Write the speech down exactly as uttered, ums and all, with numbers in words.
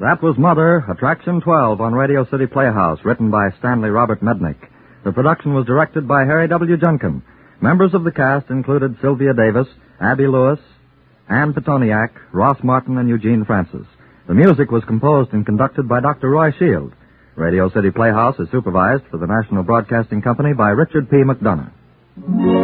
That was Mother, Attraction twelve on Radio City Playhouse, written by Stanley Robert Mednick. The production was directed by Harry W. Junkin. Members of the cast included Sylvia Davis, Abby Lewis, Ann Petoniak, Ross Martin, and Eugene Francis. The music was composed and conducted by Doctor Roy Shield. Radio City Playhouse is supervised for the National Broadcasting Company by Richard P. McDonough.